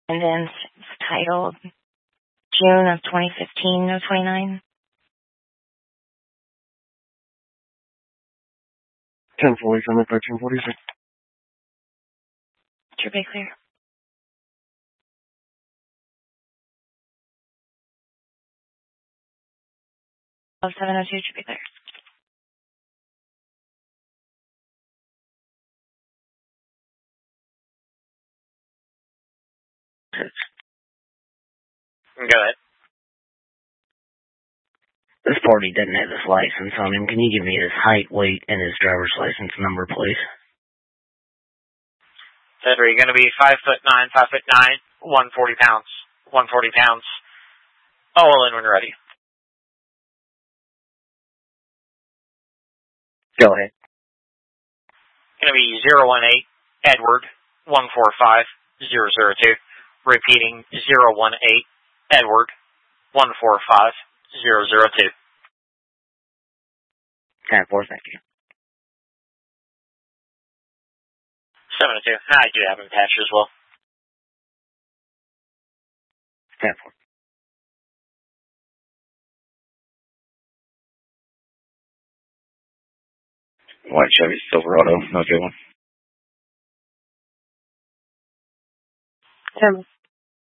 And then it's titled June of 2015, no 29. 1047, 1346. True Bay Clear. 702, True Bay Clear. Go ahead. This party doesn't have his license on him. Can you give me his height, weight, and his driver's license number, please? Are you going to be 5'9", 140 pounds. 140 pounds. All in when ready. Go ahead. Going to be 018 Edward 145002. Repeating 018 Edward 145002. 10-4, thank you. 702. I do have him patched as well. 10-4. White Chevy Silverado, no good one. 10.